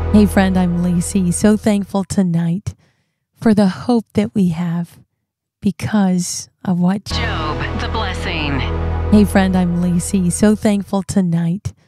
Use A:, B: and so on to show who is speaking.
A: Hey, friend, I'm Lacey. So thankful tonight for the hope that we have because of what
B: Job, the blessing.
A: Hey, friend, I'm Lacey. So thankful tonight